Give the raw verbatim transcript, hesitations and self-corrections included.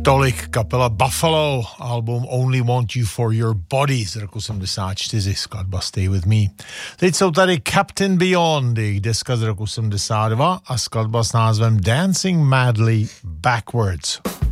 Tolik kapela Buffalo, album Only Want You For Your Body z roku sedmdesát čtyři, skladba Stay With Me. Teď jsou tady Captain Beyond, jejich deska z roku sedmdesát dva a skladba s názvem Dancing Madly Backwards.